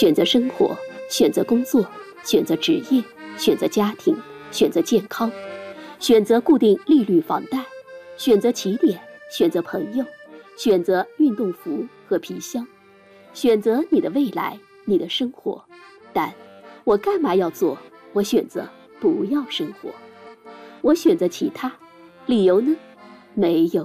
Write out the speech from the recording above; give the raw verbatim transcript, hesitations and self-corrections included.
选择生活，选择工作，选择职业，选择家庭，选择健康，选择固定利率房贷，选择起点，选择朋友，选择运动服和皮箱，选择你的未来，你的生活。但我干嘛要做？我选择不要生活。我选择其他，理由呢？没有。